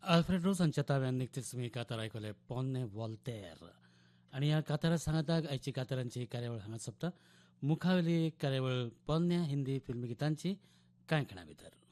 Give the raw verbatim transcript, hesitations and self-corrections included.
Alfred रोज हांच्या ताब्यान निकतेच तुमी कातार आयकले पोन्ने Walter आनी ह्या कातारा सांगाताक आयची कातारांची कार्यावळ हांगा सोंपता. मुखावेली कार्यावळ पोन्न्या हिंदी फिल्म गितांची कांय खिणां भितर.